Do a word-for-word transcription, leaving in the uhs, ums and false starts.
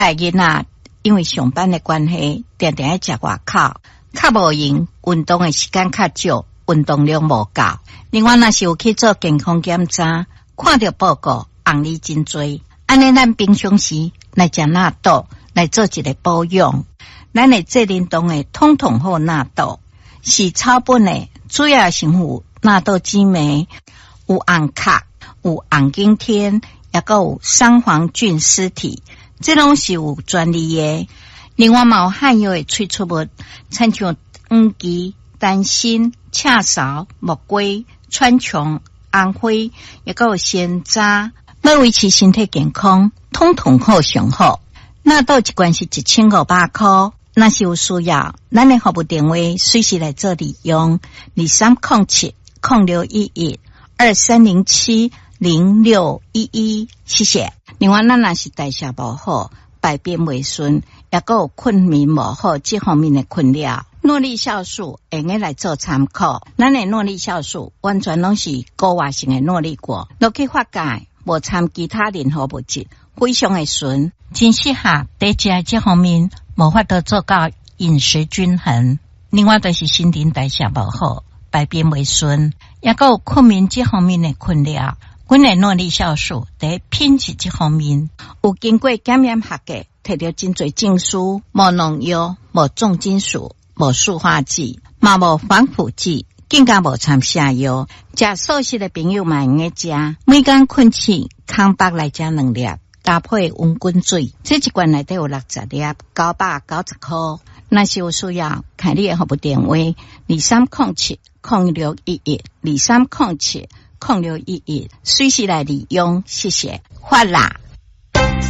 爱囡仔因为上班的关系，定定爱食外口，较无闲，运动的时间较少，运动量无够。另外，若是有去做健康检查，看到报告，红利真多。安尼，咱平常时来食纳豆，来做一个保养。咱的这运动的统统好纳豆，是草本的，主要成分纳豆激酶，有红卡，有红景天，也个有三黄菌丝体，这拢是有专利的。另外，嘛有含有的催促物，亲像黄芪、丹参、赤芍、木瓜、川穹、红花，也个有鲜渣，要维持身体健康，统统好上好。纳豆一罐是一千五百块。若是有需要，咱的服务电话随时来做利用，二三零七零六一一二三零七零六一一，谢谢。另外，咱若是代谢不好、排便未顺，也个有困眠无好这方面的困扰，诺力酵素会用来做参考。咱的诺力酵素完全拢是高活性的诺力果，落去发酵，无掺其他任何物质，非常的纯，真适合在食这方面。无法度做到饮食均衡，另外就是新陈代谢不好，排便未顺，也有困眠这方面的困扰。阮的诺力酵素在品质这方面有经过检验合格，摕到真侪证书，无农药，无重金属，无塑化剂，嘛无防腐剂，更加无掺下药。食素食的朋友嘛用个食，每天困醒空腹来食两粒。搭配温滚水，这一罐内底有六十粒，九百九十块。若是有需要，看你的服务电话：二三零七零六一一，二三零七零六一一，随时来利用。谢谢。发啦！